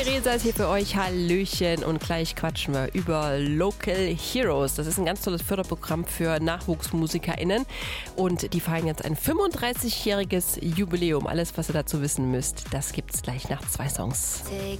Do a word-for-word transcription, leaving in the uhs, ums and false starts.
Theresa ist hier für euch. Hallöchen. Und gleich quatschen wir über Local Heroes. Das ist ein ganz tolles Förderprogramm für NachwuchsmusikerInnen. Und die feiern jetzt ein fünfunddreißigjähriges Jubiläum. Alles, was ihr dazu wissen müsst, das gibt's gleich nach zwei Songs. Take